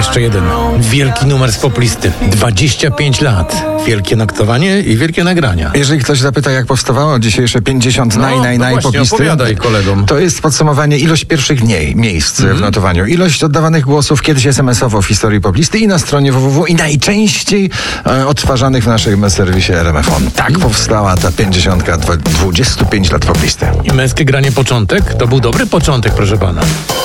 jeszcze jeden wielki numer z poplisty. 25 lat. Wielkie noktowanie i wielkie nagrania. Jeżeli ktoś zapyta, jak powstawało dzisiejsze 50 właśnie, opowiadaj kolegom. to jest podsumowanie ilość pierwszych miejsc w notowaniu, ilość oddawanych głosów kiedyś SMS-owo w historii poplisty i na stronie www i najczęściej odtwarzanych w naszym serwisie RMFON. Tak powstała ta 50, 25 lat poplisty. I męskie granie początek? To był dobry początek, proszę pana.